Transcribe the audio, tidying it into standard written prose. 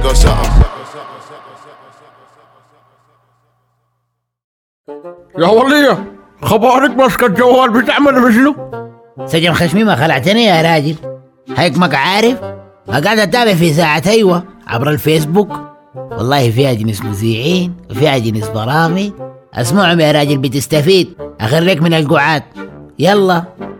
يا ولية خبارك ماسكة الجوال بتعمل بشنو؟ سجن خشمي خلعتني يا راجل. هيكمك عارف قاعد اتابع في ساعة ايوه عبر الفيسبوك، والله فيها جنس مذيعين وفيها جنس برامج. اسمعهم يا راجل بتستفيد، اخرك من القعاد. يلا